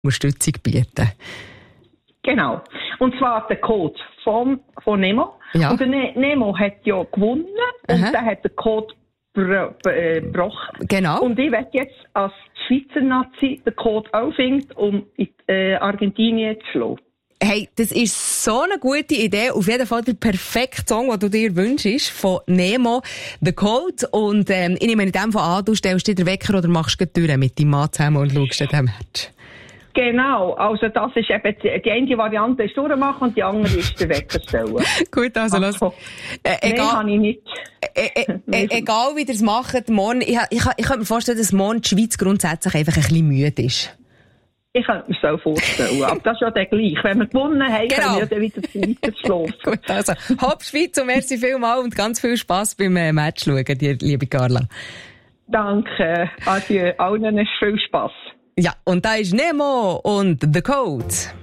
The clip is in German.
Unterstützung bieten. Genau. Und zwar der Code von Nemo. Ja. Und der Nemo hat ja gewonnen und der hat den Code gebrochen. Genau. Und ich werde jetzt als Schweizer Nazi den Code auch finden, um in Argentinien zu schlagen. Hey, das ist so eine gute Idee. Auf jeden Fall der perfekte Song, den du dir wünschst, von Nemo, The Code. Und ich nehme in dem Fall an, du stellst dir den Wecker oder machst du durch mit deinem Mann zusammen und schaust dir den Match. Genau, also das ist eben die eine Variante ist durchmachen und die andere ist der Wecker stellen. Gut, also los. Egal, kann ich nicht. Egal wie ihr es macht, morgen, ich könnte mir vorstellen, dass morgen die Schweiz grundsätzlich einfach ein bisschen müde ist. Ich könnte mir so vorstellen, aber das ist ja dann gleich. Wenn wir gewonnen haben, können wir dann wieder weiter schlafen. Gut, also, hopp Schweiz und merci vielmals und ganz viel Spass beim Match schauen, dir, liebe Carla. Danke, adieu, allen viel Spass. Ja, und da ist Nemo und The Code.